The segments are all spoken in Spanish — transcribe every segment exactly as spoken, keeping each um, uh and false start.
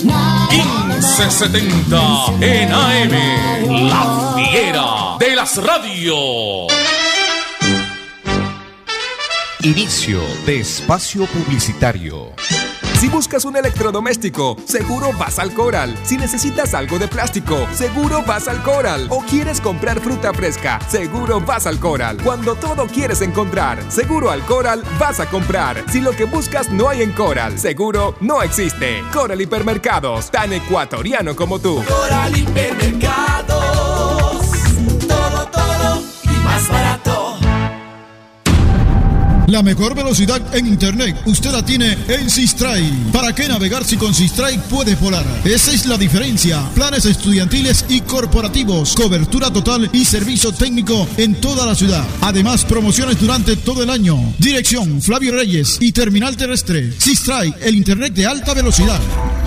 quince setenta en A M, la fiera de las radios. Inicio de espacio publicitario. Si buscas un electrodoméstico, seguro vas al Coral. Si necesitas algo de plástico, seguro vas al Coral. O quieres comprar fruta fresca, seguro vas al Coral. Cuando todo quieres encontrar, seguro al Coral vas a comprar. Si lo que buscas no hay en Coral, seguro no existe. Coral Hipermercados, tan ecuatoriano como tú. Coral Hipermercados, todo, todo y más barato. La mejor velocidad en internet usted la tiene en Sistray. ¿Para qué navegar si con Sistray puede volar? Esa es la diferencia. Planes estudiantiles y corporativos, cobertura total y servicio técnico en toda la ciudad. Además, promociones durante todo el año. Dirección Flavio Reyes y Terminal Terrestre. Sistray, el internet de alta velocidad.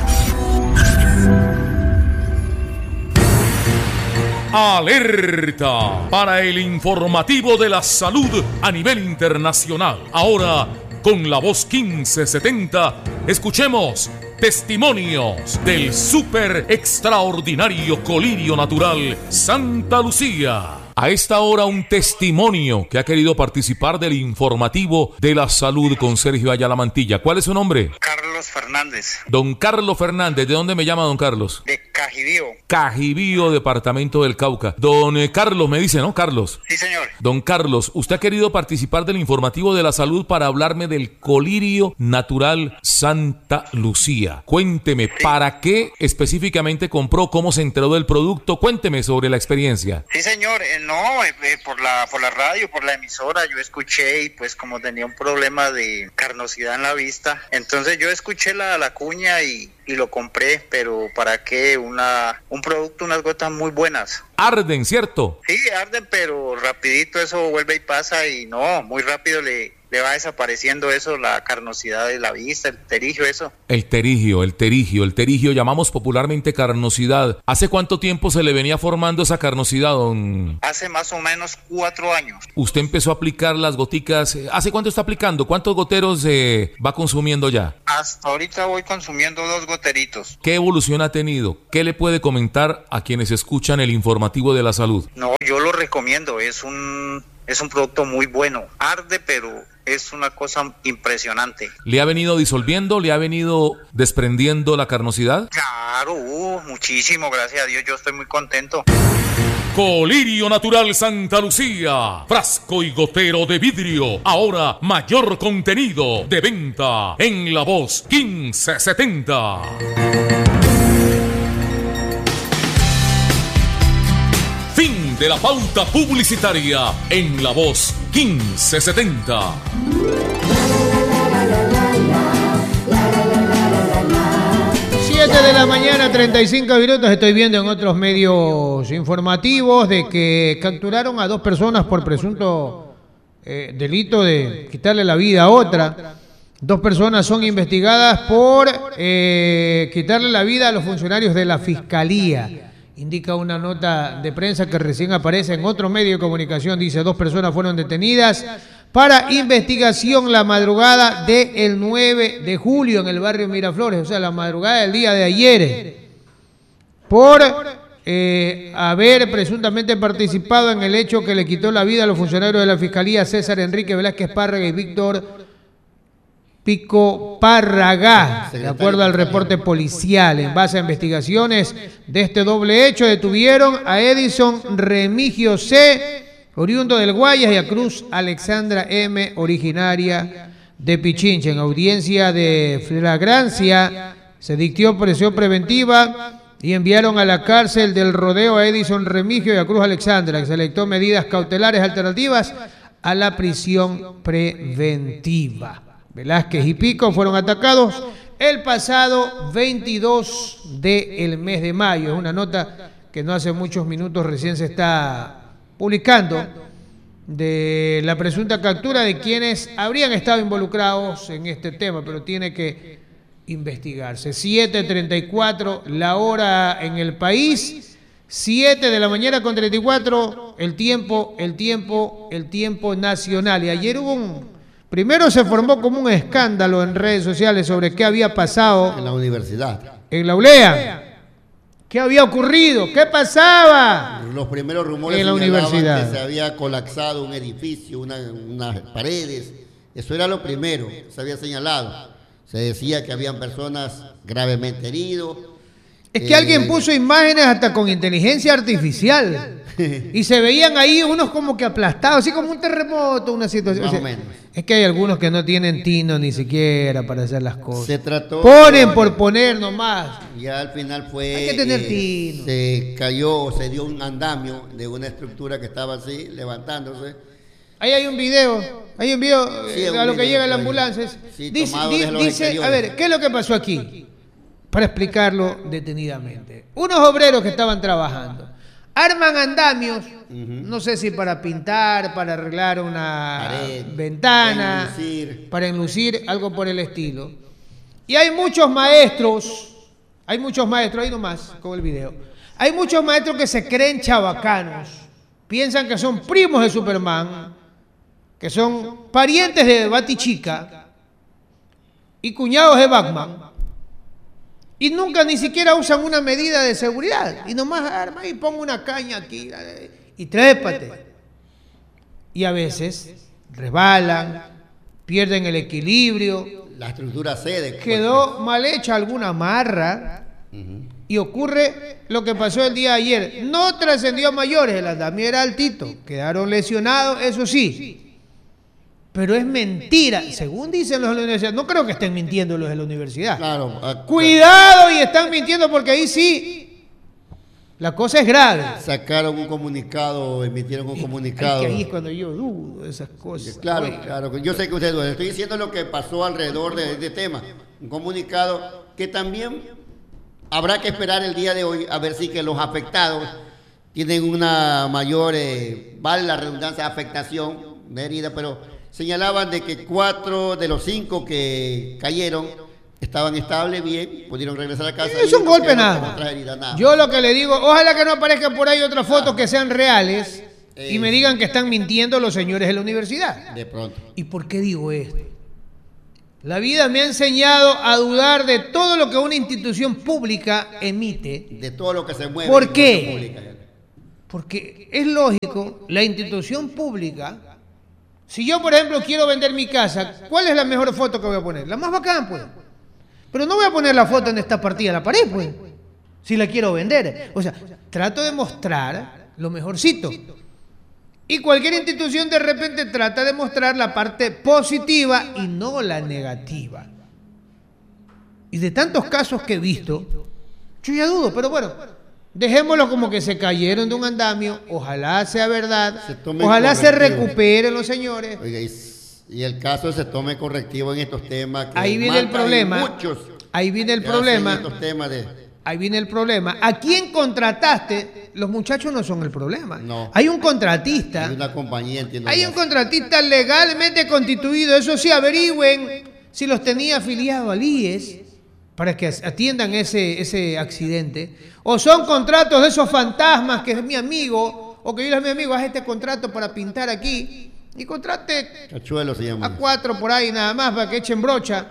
Alerta para el informativo de la salud a nivel internacional. Ahora, con la voz quince setenta, escuchemos testimonios del súper extraordinario colirio natural Santa Lucía. A esta hora, un testimonio que ha querido participar del informativo de la salud con Sergio Ayala Mantilla. ¿Cuál es su nombre? Carlos Fernández. Don Carlos Fernández. ¿De dónde me llama don Carlos? De Cajibío. Cajibío, departamento del Cauca. Don eh, Carlos me dice, ¿no? Carlos. Sí, señor. Don Carlos, usted ha querido participar del informativo de la salud para hablarme del colirio natural Santa Lucía. Cuénteme, sí. ¿Para qué específicamente compró? ¿Cómo se enteró del producto? Cuénteme sobre la experiencia. Sí, señor. Eh, no, eh, eh, por la por la radio, por la emisora, yo escuché y pues como tenía un problema de carnosidad en la vista, entonces yo escuché la, la cuña y, y lo compré, pero ¿para qué? Una un producto, unas gotas muy buenas. Arden, ¿cierto? Sí, arden, pero rapidito eso vuelve y pasa y no, muy rápido le... le va desapareciendo eso, la carnosidad de la vista, el terigio, eso. El terigio, el terigio, el terigio, llamamos popularmente carnosidad. ¿Hace cuánto tiempo se le venía formando esa carnosidad, don? Hace más o menos cuatro años. ¿Usted empezó a aplicar las goticas? ¿Hace cuánto está aplicando? ¿Cuántos goteros eh, va consumiendo ya? Hasta ahorita voy consumiendo dos goteritos. ¿Qué evolución ha tenido? ¿Qué le puede comentar a quienes escuchan el informativo de la salud? No, yo lo recomiendo, es un... es un producto muy bueno, arde pero es una cosa impresionante. ¿Le ha venido disolviendo, le ha venido desprendiendo la carnosidad? Claro, uh, muchísimo, gracias a Dios, yo estoy muy contento. Colirio Natural Santa Lucía, frasco y gotero de vidrio, ahora mayor contenido, de venta en La Voz quince setenta. Fin de la pauta publicitaria en La Voz quince setenta. siete de la mañana, treinta y cinco minutos. Estoy viendo en otros medios informativos de que capturaron a dos personas por presunto eh, delito de quitarle la vida a otra. Dos personas son investigadas por eh, quitarle la vida a los funcionarios de la Fiscalía. Indica una nota de prensa que recién aparece en otro medio de comunicación. Dice, dos personas fueron detenidas para investigación la madrugada del nueve de julio en el barrio Miraflores, o sea, la madrugada del día de ayer, por eh, haber presuntamente participado en el hecho que le quitó la vida a los funcionarios de la Fiscalía César Enrique Velázquez Párraga y Víctor Pico Párraga, de acuerdo al reporte policial. En base a investigaciones de este doble hecho, detuvieron a Edison Remigio C., oriundo del Guayas, y a Cruz Alexandra M., originaria de Pichincha. En audiencia de flagrancia se dictó prisión preventiva y enviaron a la cárcel del Rodeo a Edison Remigio y a Cruz Alexandra, que se le dictó medidas cautelares alternativas a la prisión preventiva. Velázquez y Pico fueron atacados el pasado veintidós del mes de mayo. Es una nota que no hace muchos minutos recién se está publicando de la presunta captura de quienes habrían estado involucrados en este tema, pero tiene que investigarse. siete treinta y cuatro la hora en el país, siete de la mañana con treinta y cuatro el tiempo, el tiempo, el tiempo nacional. Y ayer hubo un... Primero se formó como un escándalo en redes sociales sobre qué había pasado en la universidad. en la U L E A. ¿Qué había ocurrido? ¿Qué pasaba? Los primeros rumores en la universidad que se había colapsado un edificio, una, unas paredes. Eso era lo primero, se había señalado. Se decía que habían personas gravemente heridos. Es que eh, alguien puso imágenes hasta con inteligencia artificial y se veían ahí unos como que aplastados, así como un terremoto, una situación. Más O o sea, menos. es que hay algunos que no tienen tino ni siquiera para hacer las cosas. Se trató. Ponen por poner nomás. Ya al final fue. Hay que tener eh, tino. Se cayó, se dio un andamio de una estructura que estaba así, levantándose. Ahí hay un video, hay un video Sí, eh, un a lo que video llega la por ahí. ambulancia. Sí, dice, tomado di- desde los dice, a exteriores. ver, ¿qué es lo que pasó aquí? Para explicarlo detenidamente. Unos obreros que estaban trabajando arman andamios, no sé si para pintar, para arreglar una Pared, ventana, para enlucir. para enlucir, algo por el estilo. Y hay muchos maestros, hay muchos maestros, ahí nomás con el video, hay muchos maestros que se creen chabacanos, piensan que son primos de Superman, que son parientes de Batichica y cuñados de Batman. Y nunca ni siquiera usan una medida de seguridad. Y nomás arma y pongo una caña aquí y trépate. Y a veces resbalan, pierden el equilibrio. La estructura cede. Quedó mal hecha alguna amarra. Y ocurre lo que pasó el día de ayer. No trascendió a mayores, el andamio era altito. Quedaron lesionados, eso sí. Pero es mentira, según dicen los de la universidad. No creo que estén mintiendo los de la universidad. Claro. a- Cuidado, y están mintiendo porque ahí sí la cosa es grave. Sacaron un comunicado, emitieron un comunicado. Ay, que ahí es cuando yo dudo de esas cosas. Claro, Oiga. claro. Yo sé que usted duele. Estoy diciendo lo que pasó alrededor de este tema. Un comunicado que también habrá que esperar el día de hoy a ver si que los afectados tienen una mayor, eh, vale la redundancia, afectación de herida, pero señalaban de que cuatro de los cinco que cayeron estaban estables, bien, pudieron regresar a casa. Es y un uno golpe quedó nada con más. otras heridas, nada. Yo lo que le digo, ojalá que no aparezcan por ahí otras fotos que sean reales y Eh. me digan que están mintiendo los señores de la universidad. De pronto. ¿Y por qué digo esto? La vida me ha enseñado a dudar de todo lo que una institución pública emite. De todo lo que se mueve. ¿Por en la qué? institución pública. Porque es lógico, la institución pública, si yo por ejemplo quiero vender mi casa, ¿cuál es la mejor foto que voy a poner? La más bacán, pues. Pero no voy a poner la foto en esta partida de la pared, pues, si la quiero vender. O sea, trato de mostrar lo mejorcito. Y cualquier institución de repente trata de mostrar la parte positiva y no la negativa. Y de tantos casos que he visto, yo ya dudo, pero bueno, dejémoslo como que se cayeron de un andamio, ojalá sea verdad, Se tomen ojalá se correctivo. recuperen los señores. Oiga, y, y el caso se tome correctivo en estos temas. Que Ahí viene el matan problema, muchos ahí viene el que hacen problema, estos temas de, ahí viene el problema. ¿A quién contrataste? Los muchachos no son el problema. No. Hay un contratista. de una compañía, entiendo. Hay yo. un contratista legalmente constituido, eso sí, averigüen si los tenía afiliados al I E S para que atiendan ese, ese accidente, o son contratos de esos fantasmas que es mi amigo, o que yo le digo a mi amigo, haz este contrato para pintar aquí, y contrate Cachuelo se llama. a cuatro por ahí nada más para que echen brocha.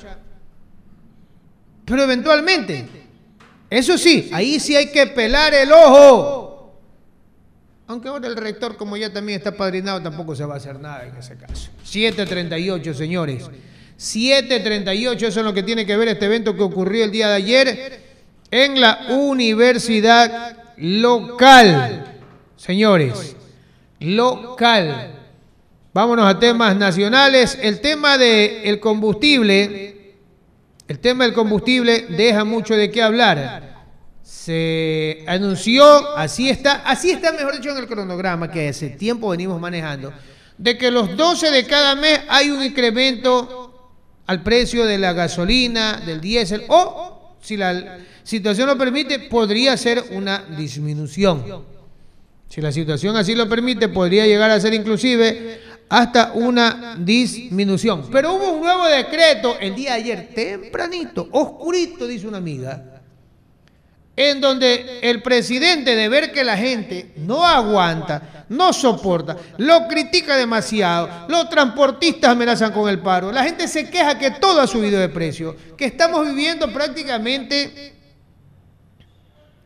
Pero eventualmente, eso sí, ahí sí hay que pelar el ojo. Aunque ahora el rector, como ya también está padrinado, tampoco se va a hacer nada en ese caso. siete treinta y ocho, señores. siete treinta y ocho, eso es lo que tiene que ver este evento que ocurrió el día de ayer en la universidad local. Señores, local. Vámonos a temas nacionales. El tema del combustible, el tema del combustible deja mucho de qué hablar. Se anunció, así está, así está mejor dicho en el cronograma que hace tiempo venimos manejando, de que los doce de cada mes hay un incremento al precio de la gasolina, del diésel, o si la situación lo permite, podría ser una disminución. Si la situación así lo permite, podría llegar a ser inclusive hasta una disminución. Pero hubo un nuevo decreto el día de ayer, tempranito, oscurito, dice una amiga, en donde el presidente, de ver que la gente no aguanta, no soporta, lo critica demasiado, los transportistas amenazan con el paro, la gente se queja que todo ha subido de precio, que estamos viviendo prácticamente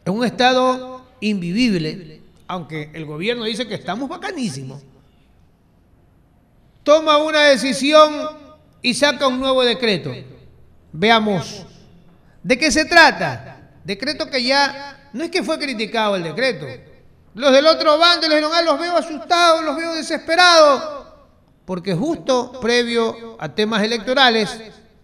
en un estado invivible, aunque el gobierno dice que estamos bacanísimos, toma una decisión y saca un nuevo decreto. Veamos, ¿de qué se trata? Decreto que ya, no es que fue criticado el decreto. Los del otro bando les dijeron, ah, los veo asustados, los veo desesperados, porque justo previo a temas electorales,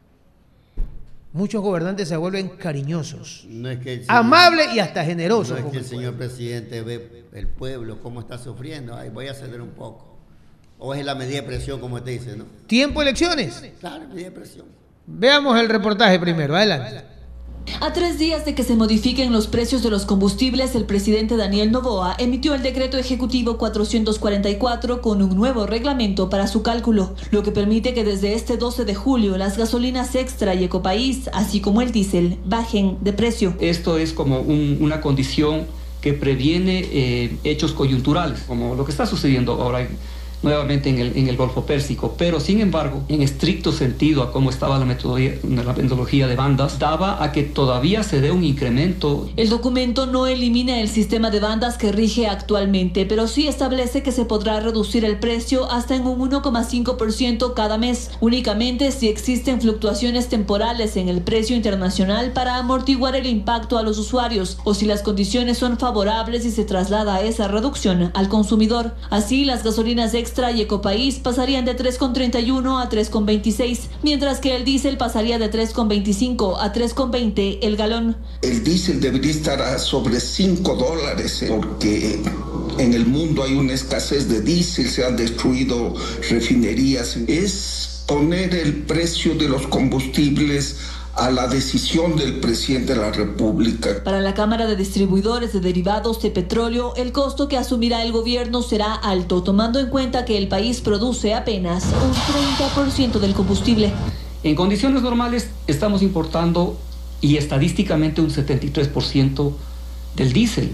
muchos gobernantes se vuelven cariñosos, no es que señor, amables y hasta generosos. No es que el señor presidente ve el pueblo cómo está sufriendo, ay, voy a ceder un poco. O es la medida de presión, como usted dice, ¿no? ¿Tiempo elecciones? Claro, medida de presión. Veamos el reportaje primero, adelante. A tres días de que se modifiquen los precios de los combustibles, el presidente Daniel Noboa emitió el decreto ejecutivo cuatrocientos cuarenta y cuatro con un nuevo reglamento para su cálculo, lo que permite que desde este doce de julio las gasolinas Extra y Ecopaís, así como el diésel, bajen de precio. Esto es como un, una condición que previene eh, hechos coyunturales, como lo que está sucediendo ahora en, nuevamente en el, en el Golfo Pérsico, pero sin embargo, en estricto sentido a cómo estaba la metodología, la metodología de bandas, daba a que todavía se dé un incremento. El documento no elimina el sistema de bandas que rige actualmente, pero sí establece que se podrá reducir el precio hasta en un uno coma cinco por ciento cada mes, únicamente si existen fluctuaciones temporales en el precio internacional para amortiguar el impacto a los usuarios, o si las condiciones son favorables y se traslada esa reducción al consumidor. Así, las gasolinas Extra y Ecopaís pasarían de tres con treinta y uno a tres con veintiséis, mientras que el diésel pasaría de tres con veinticinco a tres con veinte el galón. El diésel debería estar a sobre cinco dólares, porque en el mundo hay una escasez de diésel, se han destruido refinerías. Es poner el precio de los combustibles a la decisión del presidente de la República. Para la Cámara de Distribuidores de Derivados de Petróleo, el costo que asumirá el gobierno será alto, tomando en cuenta que el país produce apenas un treinta por ciento del combustible. En condiciones normales estamos importando y estadísticamente un setenta y tres por ciento del diésel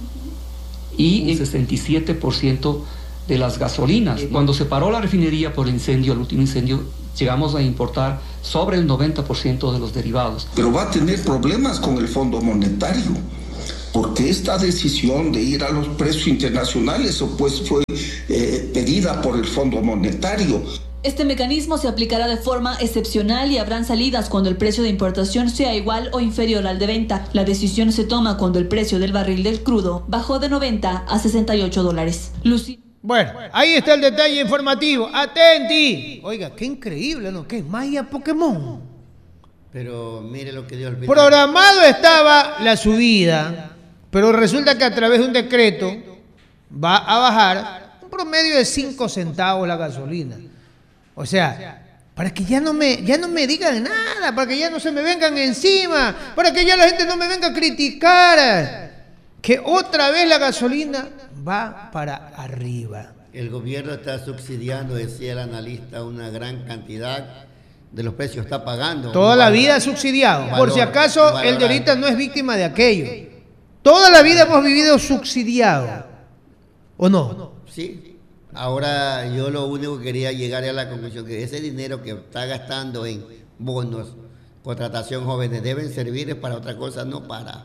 y un sesenta y siete por ciento de las gasolinas. Cuando se paró la refinería por el incendio, el último incendio, llegamos a importar sobre el noventa por ciento de los derivados. Pero va a tener problemas con el Fondo Monetario, porque esta decisión de ir a los precios internacionales pues, fue eh, pedida por el Fondo Monetario. Este mecanismo se aplicará de forma excepcional y habrán salidas cuando el precio de importación sea igual o inferior al de venta. La decisión se toma cuando el precio del barril del crudo bajó de noventa a sesenta y ocho dólares. Lucy. Bueno, ahí está el detalle informativo. ¡Atenti! Oiga, qué increíble, ¿no? ¿Qué Maya Pokémon? Pero mire lo que dio el final. Programado estaba la subida, pero resulta que a través de un decreto va a bajar un promedio de cinco centavos la gasolina. O sea, para que ya no me, ya no me digan nada, para que ya no se me vengan encima, para que ya la gente no me venga a criticar, que otra vez la gasolina va para arriba. El gobierno está subsidiando, decía el analista, una gran cantidad de los precios, está pagando. Toda la vida subsidiado. Valor, Por si acaso el de ahorita no es víctima de aquello. Toda la vida hemos vivido subsidiado. ¿O no? Sí. Ahora yo lo único que quería llegar a la conclusión que ese dinero que está gastando en bonos, contratación jóvenes, deben servir para otra cosa, no para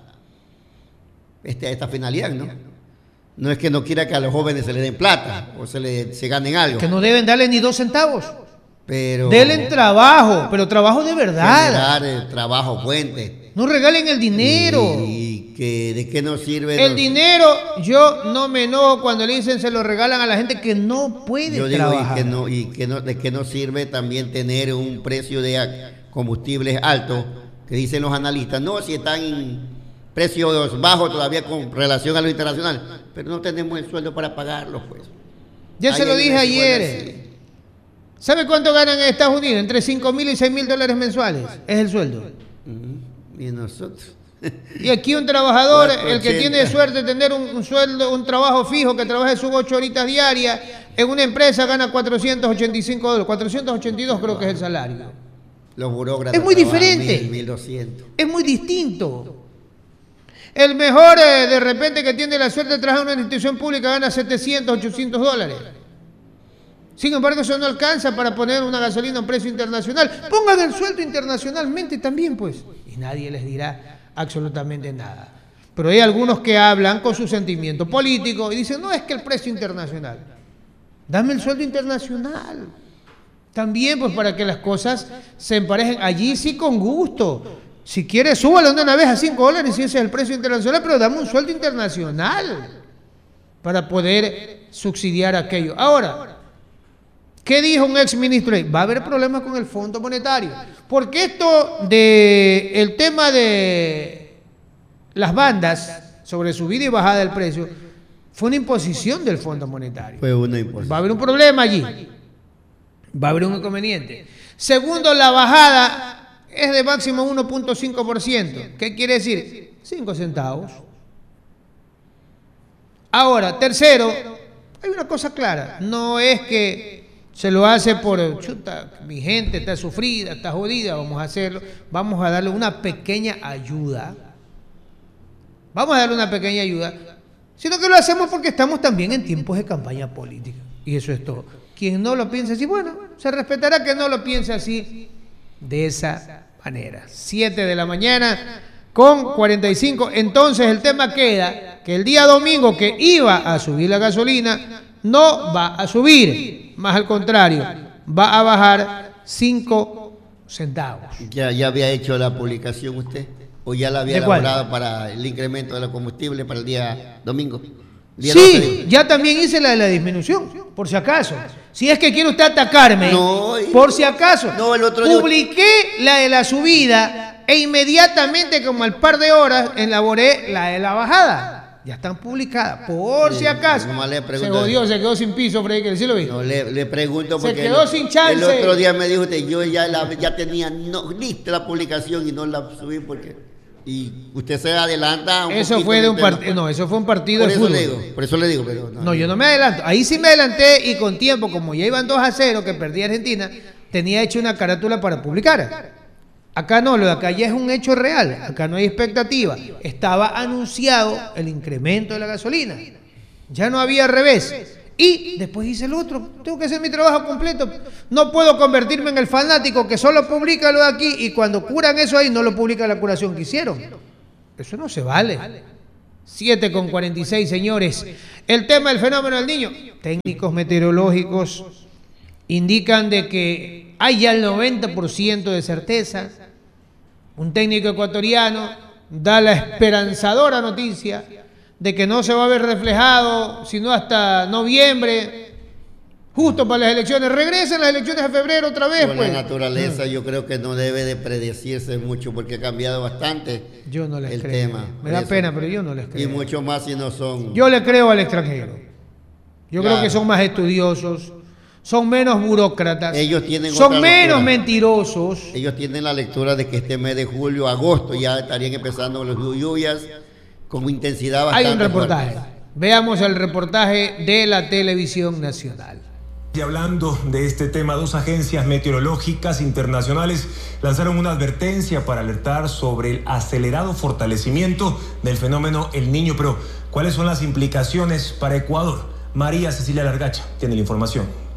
este, esta finalidad, ¿no? No es que no quiera que a los jóvenes se les den plata o se le se ganen algo. Que no deben darle ni dos centavos. Pero denle trabajo, pero trabajo de verdad. Generar el trabajo fuente. No regalen el dinero. Y, y que de qué nos sirve. El los... dinero, yo no me enojo cuando le dicen se lo regalan a la gente que no puede yo digo, trabajar. Y que no, y que no, de qué nos sirve también tener un precio de combustibles alto, que dicen los analistas, no, si están en precios bajos todavía con relación a lo internacional, pero no tenemos el sueldo para pagarlos, pues. Ya se lo dije ayer. ¿Sabe cuánto ganan en Estados Unidos? Entre cinco mil y seis mil dólares mensuales. Es el sueldo. Uh-huh. Y nosotros. Y aquí un trabajador, el que tiene suerte de tener un, un sueldo, un trabajo fijo, que trabaje sus ocho horitas diarias, en una empresa gana cuatrocientos ochenta y cinco dólares. cuatrocientos ochenta y dos creo que es el salario. Los burócratas es muy diferente. mil, mil doscientos. Es muy distinto. El mejor, eh, de repente, que tiene la suerte de trabajar en una institución pública gana setecientos, ochocientos dólares. Sin embargo, eso no alcanza para poner una gasolina a un precio internacional. Pongan el sueldo internacionalmente también, pues. Y nadie les dirá absolutamente nada. Pero hay algunos que hablan con su sentimiento político y dicen, no, es que el precio internacional. Dame el sueldo internacional. También, pues, para que las cosas se emparejen. Allí sí con gusto. Si quieres, súbalo de una vez a cinco dólares si ese es el precio internacional, pero dame un sueldo internacional para poder subsidiar aquello. Ahora, ¿qué dijo un ex ministro? Va a haber problemas con el Fondo Monetario. Porque esto de el tema de las bandas sobre subida y bajada del precio fue una imposición del Fondo Monetario. Fue una imposición. Va a haber un problema allí. Va a haber un inconveniente. Segundo, la bajada es de máximo uno punto cinco por ciento. ¿Qué quiere decir? cinco centavos. Ahora, tercero, hay una cosa clara. No es que se lo hace por, chuta, mi gente está sufrida, está jodida, vamos a hacerlo. Vamos a darle una pequeña ayuda. Vamos a darle una pequeña ayuda. Sino que lo hacemos porque estamos también en tiempos de campaña política. Y eso es todo. Quien no lo piense así, bueno, se respetará que no lo piense así, de esa manera. siete de la mañana con cuarenta y cinco. Entonces el tema queda que el día domingo que iba a subir la gasolina, no va a subir. Más al contrario, va a bajar cinco centavos. ¿Ya, ya había hecho la publicación usted? ¿O ya la había elaborado para el incremento de los combustibles para el día domingo? Día Sí, doce. ya también hice la de la disminución, por si acaso. Si es que quiere usted atacarme, no, por si acaso. No, el otro publiqué día... la de la subida e inmediatamente, como al par de horas, elaboré la de la bajada. Ya están publicadas, por sí, si acaso. Se jodió, se quedó sin piso, Freddy, que sí lo vi. No, le, le pregunto porque... Se quedó el, sin chance. El otro día me dijo usted, yo ya, la, ya tenía no, lista la publicación y no la subí porque... Y usted se adelanta un Eso fue de un partido, no, eso fue un partido por de eso fútbol. Le digo, por eso le digo, pero no, no, yo no me adelanto. Ahí sí me adelanté y con tiempo, como ya iban dos a cero que perdía Argentina, tenía hecho una carátula para publicar. Acá no, lo de acá ya es un hecho real. Acá no hay expectativa. Estaba anunciado el incremento de la gasolina. Ya no había revés. Y después hice el otro. Tengo que hacer mi trabajo completo. No puedo convertirme en el fanático que solo publica lo de aquí y cuando curan eso ahí no lo publica la curación que hicieron. Eso no se vale. siete con cuarenta y seis, señores. El tema del fenómeno del niño. Técnicos meteorológicos indican de que hay ya el noventa por ciento de certeza. Un técnico ecuatoriano da la esperanzadora noticia de que no se va a ver reflejado sino hasta noviembre, justo para las elecciones. Regresen las elecciones de febrero otra vez. Con pues. la naturaleza yo creo que no debe de predecirse mucho porque ha cambiado bastante yo no les el creo. tema. Me da pena, pero yo no les creo. Y mucho más si no son... Yo le creo al extranjero. Yo Claro. creo que son más estudiosos, son menos burócratas, Ellos tienen son otra menos lectura. mentirosos. Ellos tienen la lectura de que este mes de julio, agosto ya estarían empezando las lluvias con intensidad bastante Hay un reportaje. fuerte. Veamos el reportaje de la televisión nacional. Y hablando de este tema, dos agencias meteorológicas internacionales lanzaron una advertencia para alertar sobre el acelerado fortalecimiento del fenómeno El Niño. Pero, ¿cuáles son las implicaciones para Ecuador? María Cecilia Largacha tiene la información.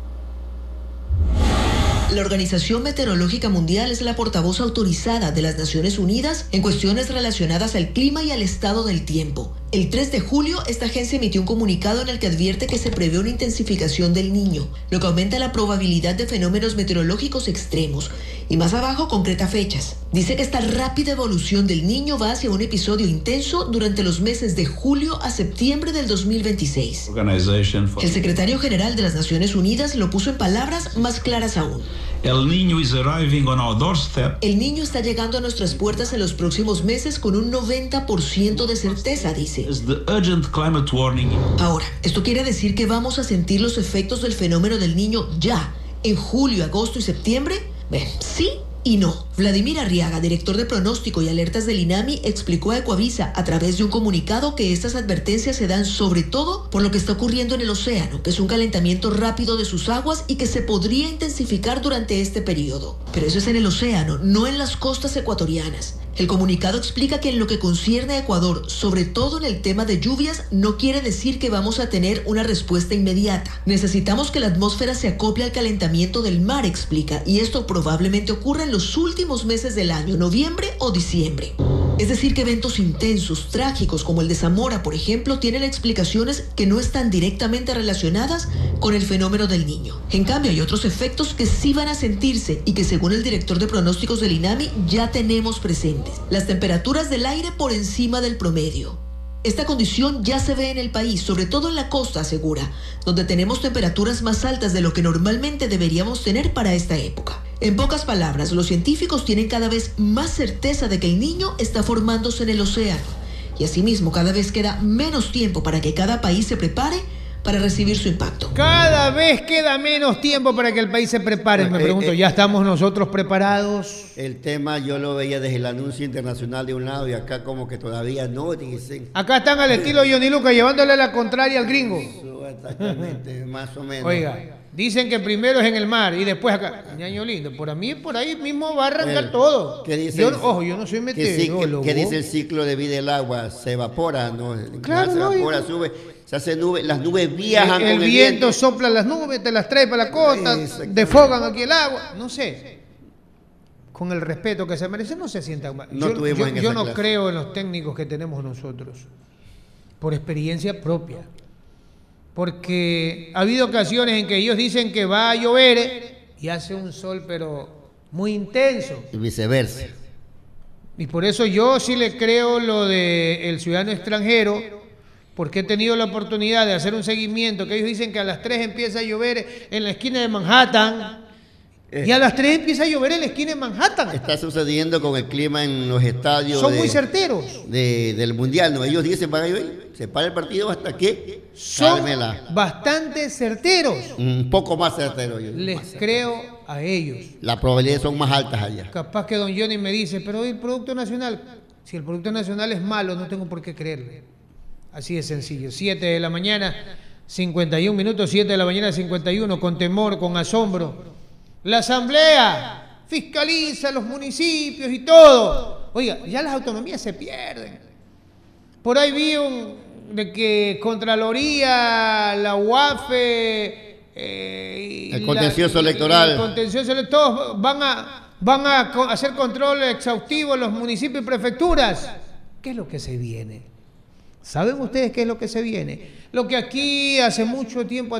La Organización Meteorológica Mundial es la portavoz autorizada de las Naciones Unidas en cuestiones relacionadas al clima y al estado del tiempo. El tres de julio, esta agencia emitió un comunicado en el que advierte que se prevé una intensificación del Niño, lo que aumenta la probabilidad de fenómenos meteorológicos extremos. Y más abajo concreta fechas. Dice que esta rápida evolución del Niño va hacia un episodio intenso durante los meses de julio a septiembre del dos mil veintiséis. El secretario general de las Naciones Unidas lo puso en palabras más claras aún. El Niño is arriving on our doorstep. El Niño está llegando a nuestras puertas en los próximos meses con un noventa por ciento de certeza, dice. Is the urgent climate warning. Ahora, esto quiere decir que vamos a sentir los efectos del fenómeno del Niño ya, en julio, agosto y septiembre. Bueno, sí y no. Vladimir Arriaga, director de pronóstico y alertas del INAMI, explicó a Ecuavisa a través de un comunicado que estas advertencias se dan sobre todo por lo que está ocurriendo en el océano, que es un calentamiento rápido de sus aguas y que se podría intensificar durante este periodo. Pero eso es en el océano, no en las costas ecuatorianas. El comunicado explica que en lo que concierne a Ecuador, sobre todo en el tema de lluvias, no quiere decir que vamos a tener una respuesta inmediata. Necesitamos que la atmósfera se acople al calentamiento del mar, explica, y esto probablemente ocurra en los últimos meses del año, noviembre o diciembre. Es decir, que eventos intensos, trágicos, como el de Zamora, por ejemplo, tienen explicaciones que no están directamente relacionadas con el fenómeno del Niño. En cambio, hay otros efectos que sí van a sentirse y que, según el director de pronósticos del INAMI, ya tenemos presentes. Las temperaturas del aire por encima del promedio. Esta condición ya se ve en el país, sobre todo en la costa, asegura, donde tenemos temperaturas más altas de lo que normalmente deberíamos tener para esta época. En pocas palabras, los científicos tienen cada vez más certeza de que el Niño está formándose en el océano y asimismo cada vez queda menos tiempo para que cada país se prepare para recibir su impacto. Cada vez queda menos tiempo para que el país se prepare. Me pregunto, ¿ya estamos nosotros preparados? El tema yo lo veía desde el anuncio internacional de un lado y acá como que todavía no dicen. Acá están al estilo Johnny Lucas llevándole la contraria al gringo. Exactamente, más o menos. Oiga, dicen que primero es en el mar y después acá. Ñaño lindo, por a mí por ahí mismo va a arrancar el, todo. ¿Qué dice yo, el, ojo, yo no soy meteorólogo. ¿Qué, qué dice el ciclo de vida del agua? Se evapora, ¿no? Claro, se evapora, no, sube, se hace nube, las nubes viajan. El, el, con el viento, viento sopla las nubes, te las trae para la costa, desfogan aquí el agua. No sé. Con el respeto que se merece, no se sientan mal. No yo tuvimos yo, en yo esa no clase. creo en los técnicos que tenemos nosotros, por experiencia propia. Porque ha habido ocasiones en que ellos dicen que va a llover y hace un sol, pero muy intenso. Y viceversa. Y por eso yo sí le creo lo del ciudadano extranjero, porque he tenido la oportunidad de hacer un seguimiento, que ellos dicen que a las tres empieza a llover en la esquina de Manhattan. Eh, y a las tres empieza a llover en la esquina de Manhattan. Está sucediendo con el clima en los estadios. Son de, muy certeros. De, del Mundial, ¿no? Ellos dicen, van a llover, se para el partido hasta que Son cálmela. bastante certeros. Un poco más certero. Yo, Les más certero. creo a ellos. Las probabilidades son más altas allá. Capaz que don Johnny me dice, pero el Producto Nacional, si el Producto Nacional es malo, no tengo por qué creerle. Así de sencillo. siete de la mañana, cincuenta y un minutos, siete de la mañana, cincuenta y uno, con temor, con asombro. La Asamblea fiscaliza los municipios y todo. Oiga, ya las autonomías se pierden. Por ahí vi un, de que Contraloría, la U A F E, eh, el contencioso la, electoral. El contencioso electoral, todos van a, van a hacer control exhaustivo en los municipios y prefecturas. ¿Qué es lo que se viene? ¿Saben ustedes qué es lo que se viene? Lo que aquí hace mucho tiempo